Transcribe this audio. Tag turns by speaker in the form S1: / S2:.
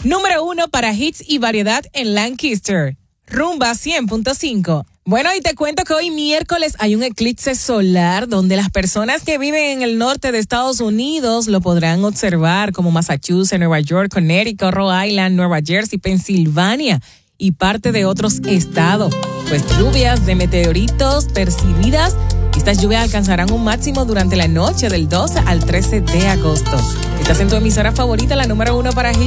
S1: Número 1 para hits y variedad en Lancaster. Rumba 100.5. Bueno, y te cuento que hoy miércoles hay un eclipse solar donde las personas que viven en el norte de Estados Unidos lo podrán observar, como Massachusetts, Nueva York, Connecticut, Rhode Island, Nueva Jersey, Pensilvania y parte de otros estados. Pues lluvias de meteoritos percibidas. Estas lluvias alcanzarán un máximo durante la noche del 12 al 13 de agosto. Estás en tu emisora favorita, la número 1 para hits